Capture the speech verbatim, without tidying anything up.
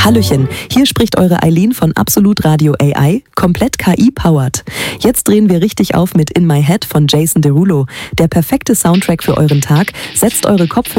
Hallöchen, hier spricht eure Eileen von Absolut Radio A I, komplett K I-powered. Jetzt drehen wir richtig auf mit In My Head von Jason Derulo. Der perfekte Soundtrack für euren Tag. Setzt eure Kopfhörer